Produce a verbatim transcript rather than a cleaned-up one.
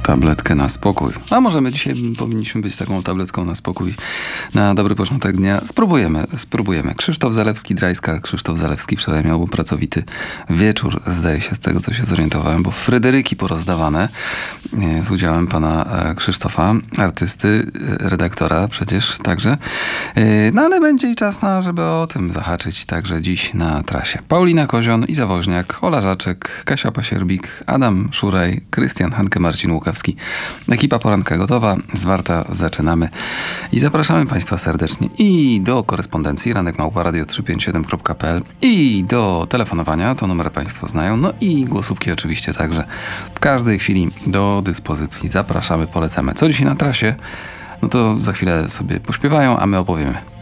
tabletkę na spokój. A może my dzisiaj powinniśmy być taką tabletką na spokój na dobry początek dnia. Spróbujemy, spróbujemy. Krzysztof Zalewski, Drajskal. Krzysztof Zalewski wczoraj miał pracowity wieczór, zdaje się, z tego co się zorientowałem, bo Fryderyki porozdawane z udziałem pana Krzysztofa, artysty, redaktora przecież także. No ale będzie i czas na, żeby o tym zahaczyć także dziś na trasie. Paulina Kozion, Iza Woźniak, Ola Żaczek, Kasia Pasierbik, Adam Szuraj, Krystian Hanke, Marcin Łukawski. Ekipa poranka gotowa, zwarta, zaczynamy. I zapraszamy państwa serdecznie i do korespondencji ranek małpa radio trzysta pięćdziesiąt siedem kropka p l i do telefonowania, to numer państwo znają, no i głosówki oczywiście także w każdej chwili do dyspozycji. Zapraszamy, polecamy. Co dzisiaj na trasie? No to za chwilę sobie pośpiewają, a my opowiemy.